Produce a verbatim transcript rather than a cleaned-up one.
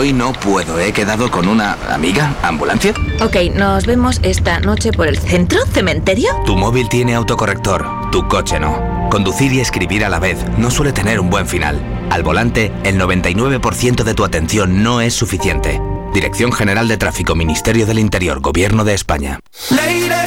hoy no puedo. He quedado con una amiga. ¿Ambulancia? Ok, nos vemos esta noche por el centro. ¿Cementerio? Tu móvil tiene autocorrector. Tu coche no. Conducir y escribir a la vez no suele tener un buen final. Al volante, el noventa y nueve por ciento de tu atención no es suficiente. Dirección General de Tráfico, Ministerio del Interior, Gobierno de España.